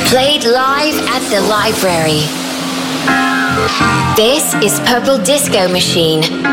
Played live at the library. This is Purple Disco Machine.